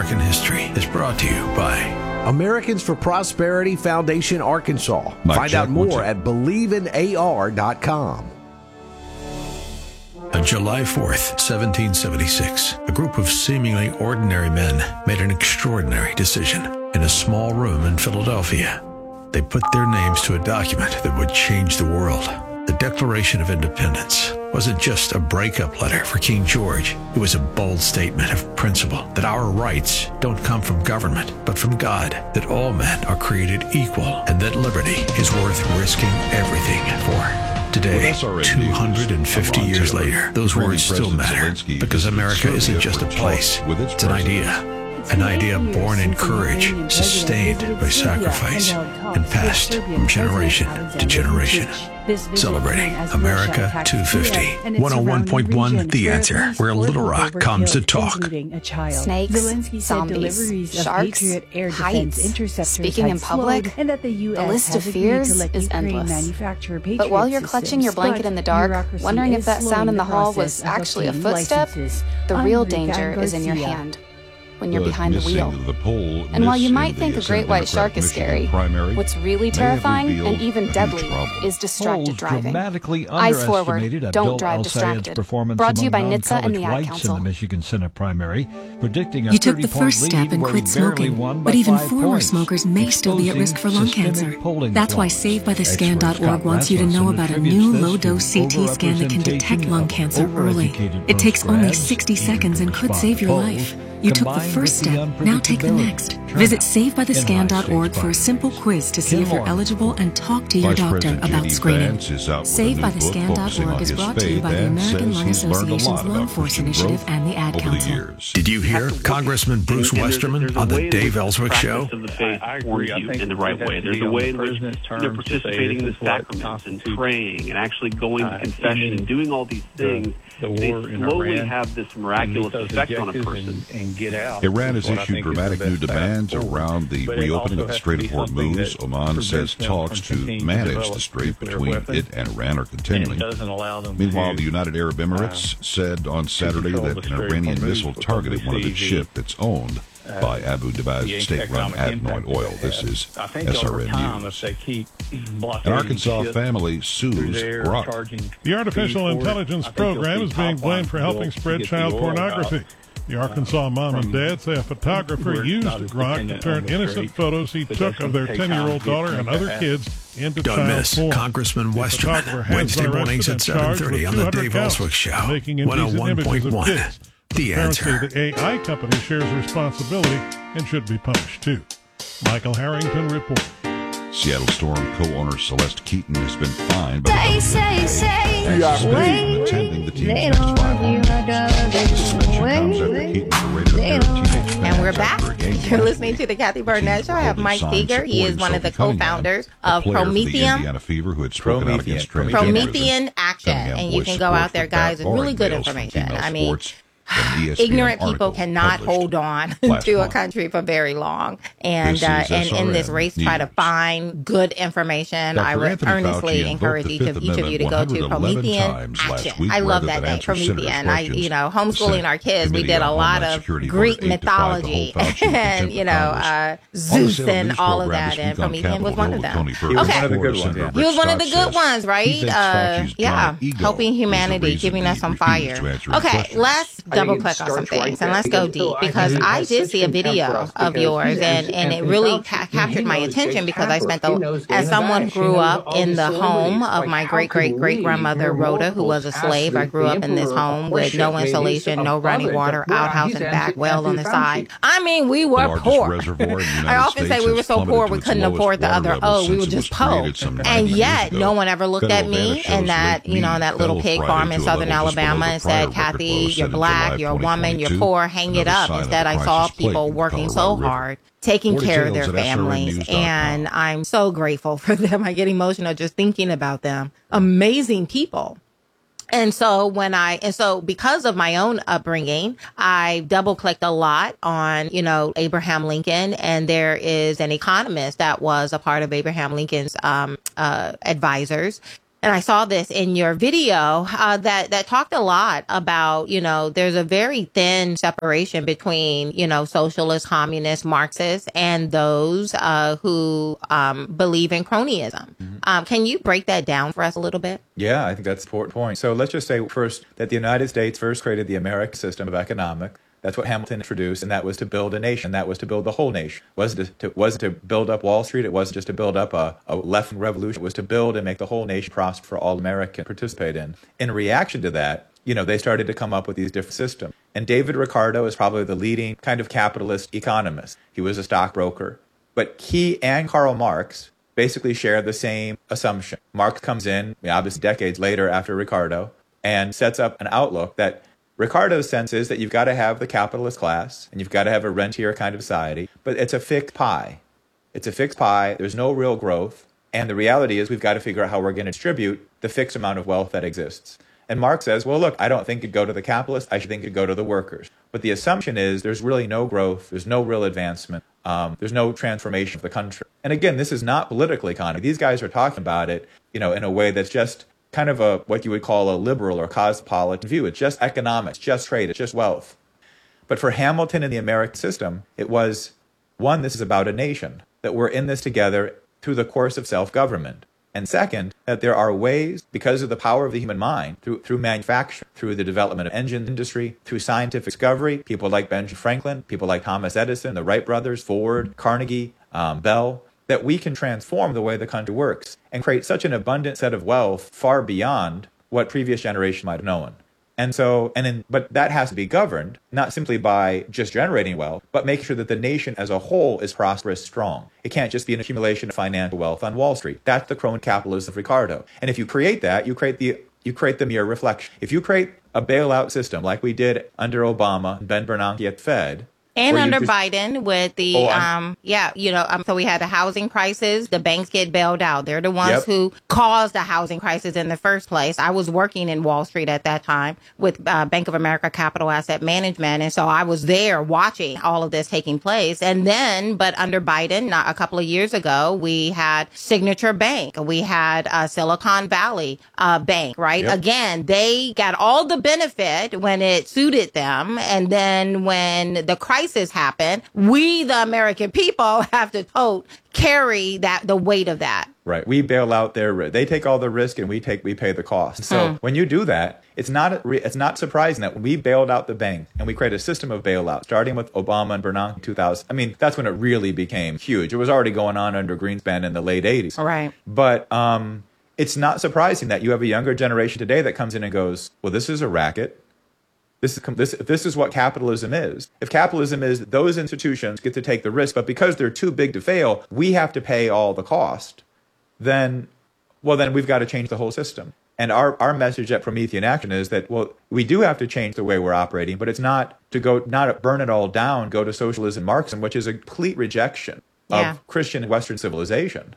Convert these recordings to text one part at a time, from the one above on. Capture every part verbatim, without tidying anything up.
American history is brought to you by Americans for Prosperity Foundation, Arkansas. Mike Find Jack, out more at believe in A R dot com. On July fourth, seventeen seventy-six, a group of seemingly ordinary men made an extraordinary decision in a small room in Philadelphia. They put their names to a document that would change the world. The Declaration of Independence wasn't just a breakup letter for King George. It was a bold statement of principle that our rights don't come from government, but from God, that all men are created equal, and that liberty is worth risking everything for. Today, two hundred fifty years later, those words still matter, because America isn't just a place, it's an idea. An idea born in courage, sustained by sacrifice, and passed from generation to generation. Celebrating America two fifty. one oh one point one The Answer, where Little Rock comes to talk. Snakes, zombies, sharks, heights, speaking in public. The list of fears is endless. But while you're clutching your blanket in the dark, wondering if that sound in the hall was actually a footstep, the real danger is in your hand. When you're behind the wheel. The and while you might think a great white shark is scary, what's really terrifying and even deadly is distracted driving. Eyes forward, don't drive distracted. Brought to you by N H T S A and the Ad Council. You took the first step and quit smoking, but even former smokers may still be at risk for lung cancer. That's why Save By The Scan dot org wants you to know about a new low-dose C T scan that can detect lung cancer early. It takes only sixty seconds and could save your life. You took the first step, now take the next. Visit Save By The Scan dot org for a simple quiz to see if you're eligible and talk to your doctor about screening. Save By The Scan dot org is brought to you by the American Lung Association's Lung Force Initiative and the Ad Council. Did you hear Congressman Bruce Westerman on the Dave Ellswick Show? Of the faith warns you in the right way. There's a way in which they're participating in the sacraments and praying and actually going to confession and doing all these things. They slowly have this miraculous effect on a person. Iran has issued dramatic new demands around the reopening of the Strait of Hormuz. Oman says talks to manage the strait between it and Iran are continuing. Meanwhile, the United Arab Emirates said on Saturday that an Iranian missile targeted one of its ships that's owned by Abu Dhabi's state-run Adnoid Oil. This is S R N News. An Arkansas family sues Grok. The artificial intelligence program is being blamed for helping spread child pornography. The Arkansas mom and dad say a photographer used Grok to turn innocent photos he took of their ten-year-old daughter and other kids into Don't child miss porn. Congressman Westerman, Wednesday mornings at seven thirty on the Dave Ellswick Show, one oh one point one. The Answer. Apparently, the A I company shares responsibility and should be punished too. Michael Harrington reports. Seattle Storm co-owner Celeste Keaton has been fined by the say, say, say, attending the team's next five homes. The suspension comes after Keaton paraded their teenage And we're back. You're listening to the Kathy Burnett Show. I have Mike Seeger. He is one of the co-founders of Promethean. Promethean Action. And you can go out there, guys. It's really good information. I mean, ignorant people cannot hold on to a country for very long. And uh, and in this race, try to find good information. I would earnestly encourage each of, each of you to go to Promethean Action. I love that name, Promethean. I, you know, homeschooling our kids, we did a lot of Greek mythology and, you know, uh, Zeus and all of that. And Promethean was one of them. Okay. He was one of the good ones, right? Uh, yeah. Helping humanity, giving us some fire. Okay, let's double click on some things and let's go deep, because I did see a video of yours and, and it really ca- captured my attention, because I spent the, as someone who grew up in the home of my great great great grandmother Rhoda, who was a slave. I grew up in this home with no insulation, no running water, outhouse and back well on the side. I mean, we were poor. I often say we were so poor we couldn't afford the other O. We were just po. And yet no one ever looked at me and that, you know, that little pig farm in southern Alabama and said, Kathy, you're black, you're a woman, you're poor, hang it up. Instead, I saw people working so hard, taking care of their families, and I'm so grateful for them. I get emotional just thinking about them. Amazing people. And so when I, and so because of my own upbringing, I double clicked a lot on, you know, Abraham Lincoln. And there is an economist that was a part of Abraham Lincoln's um, uh, advisors. and I saw this in your video uh, that that talked a lot about, you know, there's a very thin separation between, you know, socialist, communist, Marxists, and those uh, who um, believe in cronyism. Mm-hmm. Um, can you break that down for us a little bit? Yeah, I think that's an important point. So let's just say first that the United States first created the American system of economics. That's what Hamilton introduced, and that was to build a nation. That was to build the whole nation. It wasn't to, to, wasn't to build up Wall Street. It wasn't just to build up a, a left revolution. It was to build and make the whole nation prosper for all Americans to participate in. In reaction to that, you know, they started to come up with these different systems. And David Ricardo is probably the leading kind of capitalist economist. He was a stockbroker. But he and Karl Marx basically share the same assumption. Marx comes in, obviously decades later after Ricardo, and sets up an outlook that Ricardo's sense is that you've got to have the capitalist class and you've got to have a rentier kind of society, but it's a fixed pie. It's a fixed pie. There's no real growth. And the reality is we've got to figure out how we're going to distribute the fixed amount of wealth that exists. And Marx says, well, look, I don't think it'd go to the capitalists. I should think it'd go to the workers. But the assumption is there's really no growth. There's no real advancement. Um, there's no transformation of the country. And again, this is not political economy. These guys are talking about it, you know, in a way that's just kind of a what you would call a liberal or cosmopolitan view. It's just economics, just trade, it's just wealth. But for Hamilton and the American system, it was, one, this is about a nation, that we're in this together through the course of self-government. And second, that there are ways, because of the power of the human mind, through, through manufacturing, through the development of engine industry, through scientific discovery, people like Benjamin Franklin, people like Thomas Edison, the Wright brothers, Ford, Carnegie, um, Bell, that we can transform the way the country works and create such an abundant set of wealth far beyond what previous generations might have known. And so, and in, but that has to be governed, not simply by just generating wealth, but making sure that the nation as a whole is prosperous, strong. It can't just be an accumulation of financial wealth on Wall Street. That's the crony capitalism of Ricardo. And if you create that, you create the you create the mirror reflection. If you create a bailout system like we did under Obama and Ben Bernanke at the Fed, and under just, Biden with the, oh, um, yeah, you know, um, so we had the housing crisis. The banks get bailed out. They're the ones yep. who caused the housing crisis in the first place. I was working in Wall Street at that time with uh, Bank of America Capital Asset Management. And so I was there watching all of this taking place. And then, but under Biden, not a couple of years ago, we had Signature Bank. We had uh, Silicon Valley uh, Bank, right? Yep. Again, they got all the benefit when it suited them. And then when the crisis happen, we, the American people, have to tote, carry that the weight of that. Right. We bail out their, they take all the risk and we take, we pay the cost. So mm. when you do that, it's not, it's not surprising that we bailed out the bank and we created a system of bailout, starting with Obama and Bernanke in two thousand. I mean, that's when it really became huge. It was already going on under Greenspan in the late eighties. All right. But um, it's not surprising that you have a younger generation today that comes in and goes, well, this is a racket. This is, this, this is what capitalism is. If capitalism is those institutions get to take the risk, but because they're too big to fail, we have to pay all the cost, then, well, then we've got to change the whole system. And our, our message at Promethean Action is that, well, we do have to change the way we're operating, but it's not to go, not burn it all down, go to socialism, Marxism, which is a complete rejection yeah. of Christian and Western civilization.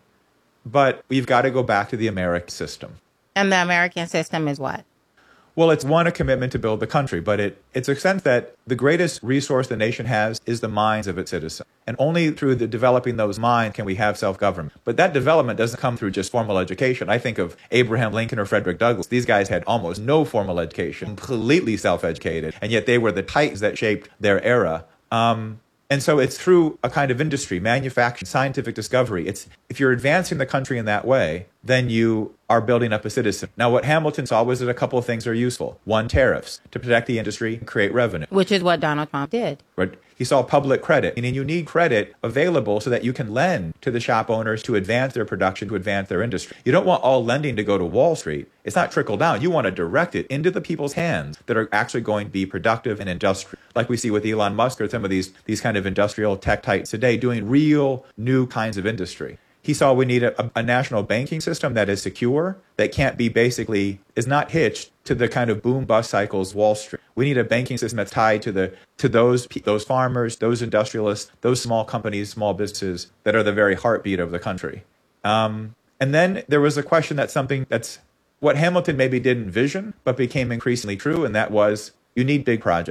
But we've got to go back to the American system. And the American system is what? Well, it's one, a commitment to build the country, but it, it's a sense that the greatest resource the nation has is the minds of its citizens. And only through the developing those minds can we have self-government. But that development doesn't come through just formal education. I think of Abraham Lincoln or Frederick Douglass. These guys had almost no formal education, completely self-educated, and yet they were the titans that shaped their era. Um, And so it's through a kind of industry, manufacturing, scientific discovery. It's if you're advancing the country in that way, then you are building up a citizen. Now, what Hamilton saw was that a couple of things are useful. One, tariffs to protect the industry and create revenue. Which is what Donald Trump did. Right. He saw public credit, meaning you need credit available so that you can lend to the shop owners to advance their production, to advance their industry. You don't want all lending to go to Wall Street. It's not trickle down. You want to direct it into the people's hands that are actually going to be productive and industrial, like we see with Elon Musk or some of these, these kind of industrial tech titans today doing real new kinds of industry. He saw we need a, a national banking system that is secure, that can't be basically, is not hitched to the kind of boom bust cycles Wall Street. We need a banking system that's tied to the to those those farmers, those industrialists, those small companies, small businesses that are the very heartbeat of the country. Um, and then there was a question that's something that's what Hamilton maybe didn't envision, but became increasingly true, and that was you need big projects.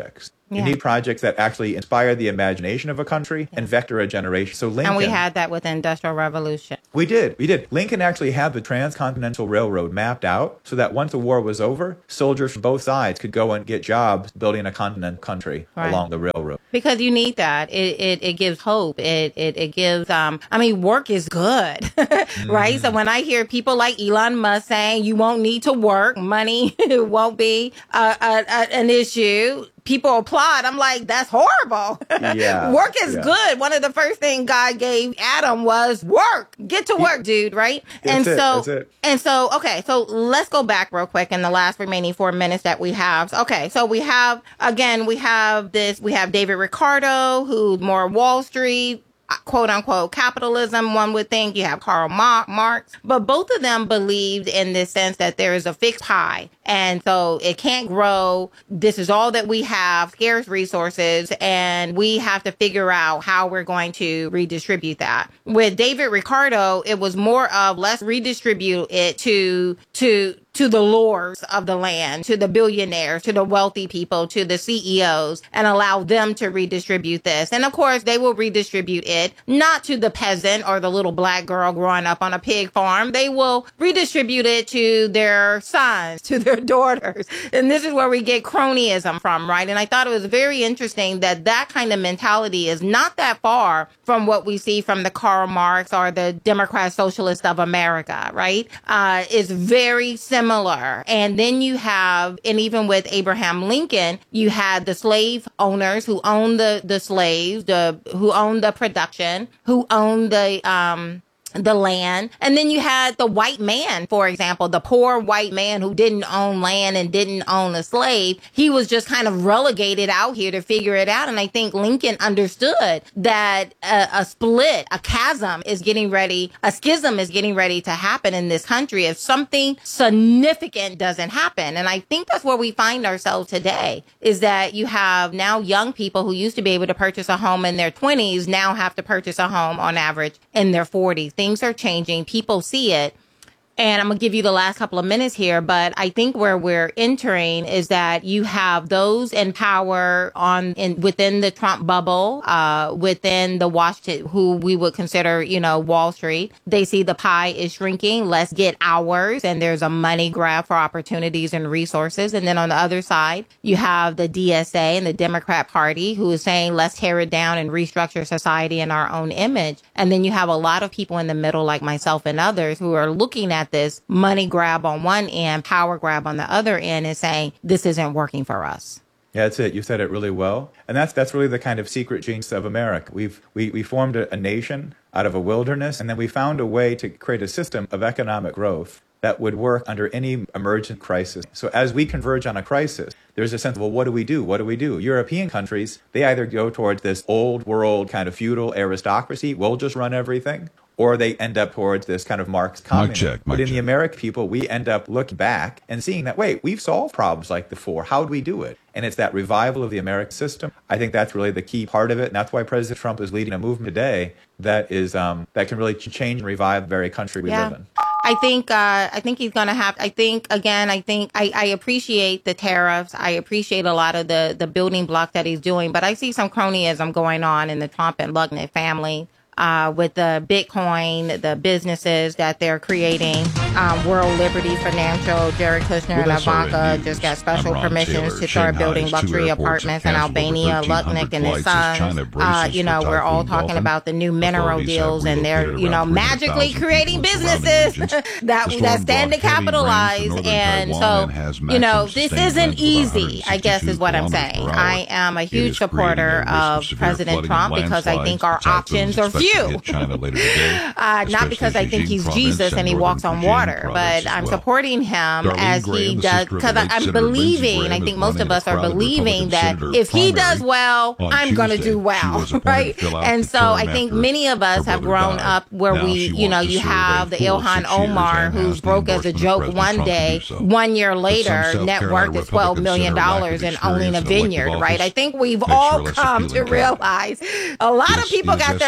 You yeah. need projects that actually inspire the imagination of a country yeah. and vector a generation. So Lincoln, and we had that with the Industrial Revolution. We did. We did. Lincoln actually had the Transcontinental Railroad mapped out so that once the war was over, soldiers from both sides could go and get jobs building a continent country right. along the railroad. Because you need that. It it, it gives hope. It, it it gives, um. I mean, work is good, right? Mm. So when I hear people like Elon Musk saying you won't need to work, money won't be a, a, a, an issue, people applaud. I'm like, that's horrible. Yeah, work is yeah. good. One of the first things God gave Adam was work. Get to work, dude, right? That's and it, so, that's it. and so, okay, so let's go back real quick in the last remaining four minutes that we have. Okay, so we have, again, we have this, we have David Ricardo, who's more Wall Street, quote unquote capitalism, one would think. You have Karl Marx, but both of them believed in this sense that there is a fixed pie. And so it can't grow. This is all that we have, scarce resources, and we have to figure out how we're going to redistribute that. With David Ricardo, it was more of let's redistribute it to, to, to the lords of the land, to the billionaires, to the wealthy people, to the C E Os, and allow them to redistribute this. And of course, they will redistribute it not to the peasant or the little black girl growing up on a pig farm. They will redistribute it to their sons, to their daughters. And this is where we get cronyism from, right? And I thought it was very interesting that that kind of mentality is not that far from what we see from the Karl Marx or the Democrat Socialist of America, right? Uh, it's very similar. Similar. And then you have, and even with Abraham Lincoln, you had the slave owners who owned the, the slaves, the, who owned the production, who owned the, um, the land. And then you had the white man, for example, the poor white man who didn't own land and didn't own a slave. He was just kind of relegated out here to figure it out. And I think Lincoln understood that a, a split, a chasm is getting ready, a schism is getting ready to happen in this country if something significant doesn't happen. And I think that's where we find ourselves today, is that you have now young people who used to be able to purchase a home in their twenties now have to purchase a home on average in their forties. Things are changing. People see it. And I'm going to give you the last couple of minutes here, but I think where we're entering is that you have those in power on in within the Trump bubble, uh, within the Washington, who we would consider, you know, Wall Street. They see the pie is shrinking. Let's get ours. And there's a money grab for opportunities and resources. And then on the other side, you have the D S A and the Democrat Party who is saying, let's tear it down and restructure society in our own image. And then you have a lot of people in the middle, like myself and others, who are looking at this money grab on one end, power grab on the other end, and saying this isn't working for us. Yeah, that's it. You said it really well. And that's that's really the kind of secret genius of America. We've we, we formed a, a nation out of a wilderness, and then we found a way to create a system of economic growth that would work under any emergent crisis. So as we converge on a crisis, there's a sense of, well, what do we do? What do we do? European countries, they either go towards this old world kind of feudal aristocracy, we'll just run everything, or they end up towards this kind of Marx communism. Check, but in check. the American people, we end up looking back and seeing that, wait, we've solved problems like before. How do we do it? And it's that revival of the American system. I think that's really the key part of it. And that's why President Trump is leading a movement today that is um, that can really change and revive the very country we yeah. live in. I think uh, I think he's going to have. I think again. I think I, I appreciate the tariffs. I appreciate a lot of the the building blocks that he's doing. But I see some cronyism going on in the Trump and Lugnet family. Uh, with the Bitcoin, the businesses that they're creating, um, World Liberty Financial, Jared Kushner and Ivanka just got special permissions Taylor. to start Shanghai's building luxury apartments in Albania. Lutnick and his sons, uh, you know, we're all talking dolphin. about the new mineral deals, and they're, you know, magically creating businesses that that stand to capitalize. And so, you know, this isn't easy, I guess is what I'm saying. I am a huge supporter of President Trump because I think our options are few. China later today, uh, not because I think he's Jesus and he walks on water, but I'm well. supporting him Darlene as Graham, he does, because I'm Senator believing, and I think most of us are believing that if he does well, I'm going to do well, right? And so I think many of us have grown up where now we, you know, you have the Ilhan Omar who's broke as a joke one day, one year later, net worth is twelve million dollars and owning a vineyard, right? I think we've all come to realize a lot of people got their hands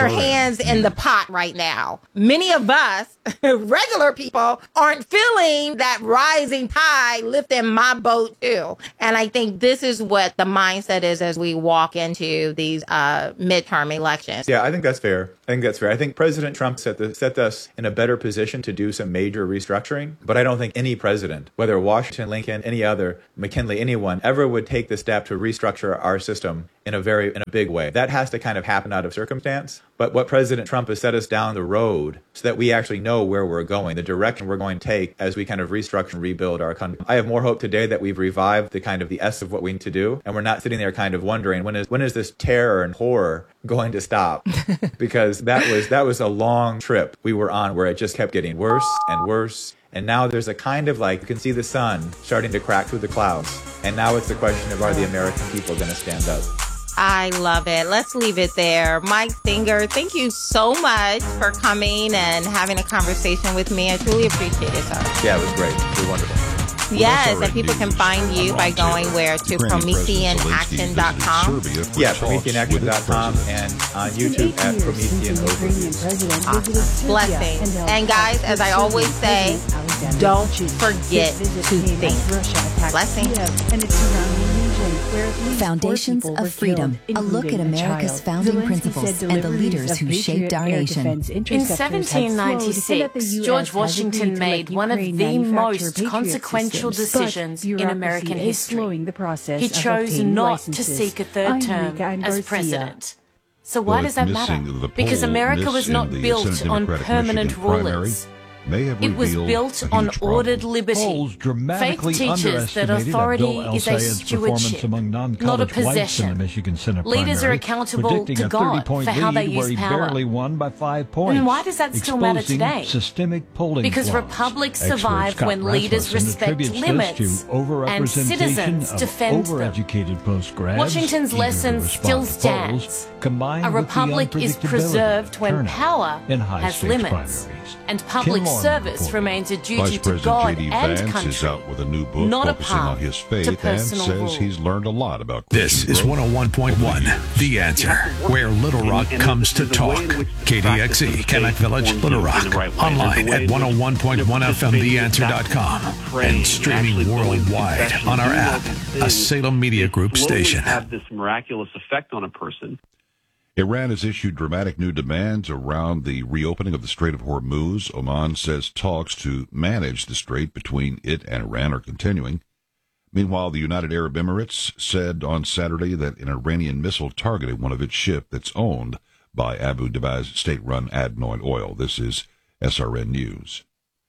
hands in the pot right now. Many of us, regular people, aren't feeling that rising tide lifting my boat too. And I think this is what the mindset is as we walk into these uh, midterm elections. Yeah, I think that's fair. I think that's fair. I think President Trump set, the, set us in a better position to do some major restructuring, but I don't think any president, whether Washington, Lincoln, any other, McKinley, anyone, ever would take the step to restructure our system in a very, in a big way. That has to kind of happen out of circumstance. But what President Trump has set us down the road so that we actually know where we're going, the direction we're going to take as we kind of restructure and rebuild our country. I have more hope today that we've revived the kind of the essence of what we need to do. And we're not sitting there kind of wondering, when is when is this terror and horror going to stop? Because that was that was a long trip we were on where it just kept getting worse and worse. And now there's a kind of like, you can see the sun starting to crack through the clouds. And now it's the question of, are the American people going to stand up? I love it. Let's leave it there. Mike Singer, thank you so much for coming and having a conversation with me. I truly appreciate it, sir. Yeah, it was great. It was wonderful. Yes, and people can find you by going where to Promethean Action dot com. Yeah, Promethean Action dot com and on YouTube at Promethean Overviews. Awesome. Blessings. And guys, as I always say, don't forget to think. Blessings. Foundations of Freedom, a look at America's founding principles and the leaders who shaped our nation. In seventeen ninety-six, George Washington made one of the most consequential decisions in American history. He chose not to seek a third term as president. So why does that matter? Because America was not built on permanent rulers. It was built on ordered liberty. Faith teaches that authority is a stewardship, not a possession. Leaders are accountable to God for how they use power. And why does that still matter today? Because republics survive when leaders respect limits and citizens defend them. Washington's lesson still stands. A republic is preserved when power has limits. And public service remains a duty Vice to President God J D and Vance country, is out with a new book not a focusing on his faith and says rule. he's learned a lot about This is one oh one point one, The Answer, where Little Rock comes to talk. K D X E, Kamak Village, Little Rock. Online at one oh one point one F M the answer dot com and streaming worldwide on our app, a Salem Media Group station. Have this miraculous effect on a person. Iran has issued dramatic new demands around the reopening of the Strait of Hormuz. Oman says talks to manage the strait between it and Iran are continuing. Meanwhile, the United Arab Emirates said on Saturday that an Iranian missile targeted one of its ships that's owned by Abu Dhabi's state-run Adnoid Oil. This is S R N News.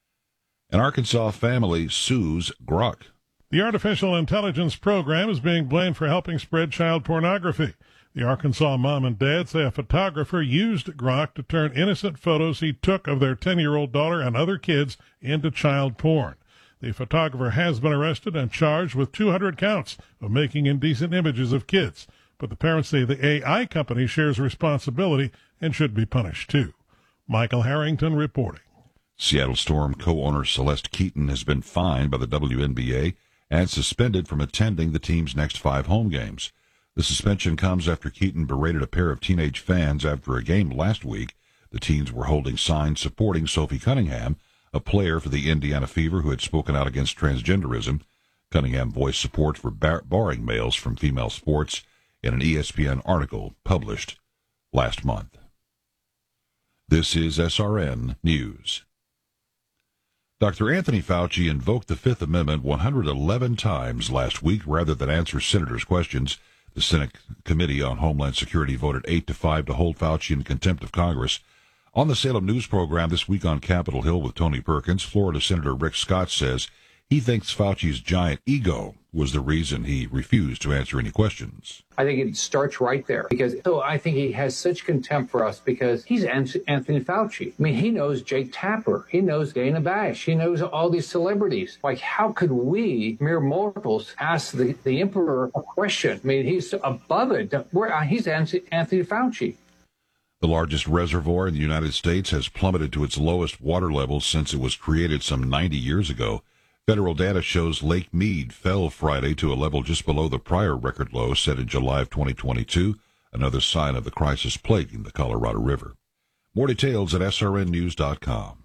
An Arkansas family sues Grok. The artificial intelligence program is being blamed for helping spread child pornography. The Arkansas mom and dad say a photographer used Grok to turn innocent photos he took of their ten-year-old daughter and other kids into child porn. The photographer has been arrested and charged with two hundred counts of making indecent images of kids. But the parents say the A I company shares responsibility and should be punished too. Michael Harrington reporting. Seattle Storm co-owner Celeste Keaton has been fined by the W N B A and suspended from attending the team's next five home games. The suspension comes after Keaton berated a pair of teenage fans after a game last week. The teens were holding signs supporting Sophie Cunningham, a player for the Indiana Fever who had spoken out against transgenderism. Cunningham voiced support for bar- barring males from female sports in an E S P N article published last month. This is S R N News. Doctor Anthony Fauci invoked the Fifth Amendment one hundred eleven times last week rather than answer senators' questions. The Senate Committee on Homeland Security voted eight to five to hold Fauci in contempt of Congress. On the Salem News program this week on Capitol Hill with Tony Perkins, Florida Senator Rick Scott says he thinks Fauci's giant ego was the reason he refused to answer any questions. I think it starts right there because so I think he has such contempt for us because he's Anthony Fauci. I mean, he knows Jake Tapper. He knows Dana Bash. He knows all these celebrities. Like, how could we, mere mortals, ask the, the emperor a question? I mean, he's above it. We're, he's Anthony Fauci. The largest reservoir in the United States has plummeted to its lowest water level since it was created some ninety years ago. Federal data shows Lake Mead fell Friday to a level just below the prior record low set in July of twenty twenty-two, another sign of the crisis plaguing the Colorado River. More details at S R N news dot com.